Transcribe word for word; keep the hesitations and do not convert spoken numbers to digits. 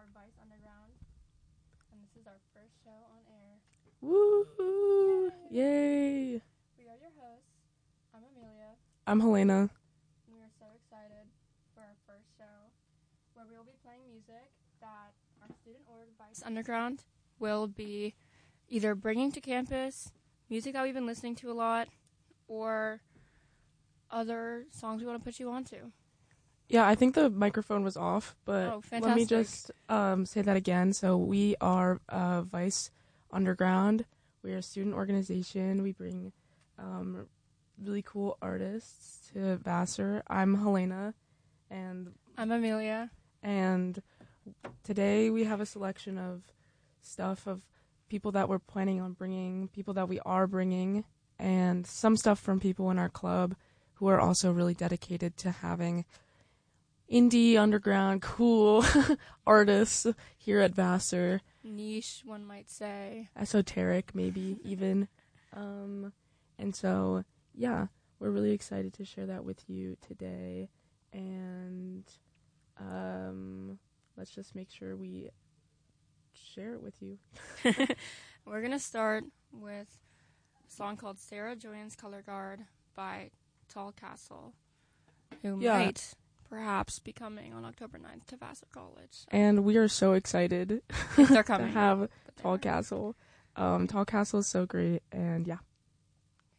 Vice Underground, and this is our first show on air. Woo! Yay! Yay. We are your hosts. I'm Amelia. I'm Helena. And we are so excited for our first show, where we will be playing music that our student org Vice Underground will be either bringing to campus, music that we've been listening to a lot, or other songs we want to put you onto. Yeah, I think the microphone was off, but oh, let me just um, say that again. So we are uh, Vice Underground. We are a student organization. We bring um, really cool artists to Vassar. I'm Helena, and I'm Amelia. And today we have a selection of stuff of people that we're planning on bringing, people that we are bringing, and some stuff from people in our club who are also really dedicated to having indie, underground, cool artists here at Vassar. Niche, one might say. Esoteric, maybe, even. Um, and so, yeah, we're really excited to share that with you today. And um, let's just make sure we share it with you. We're going to start with a song called Sarah Joanne's Color Guard by Tall Castle, who yeah. might perhaps be coming on October ninth to Vassar College. So. And we are so excited if they're coming, to have Tall Castle. Um, Tall Castle is so great, and yeah.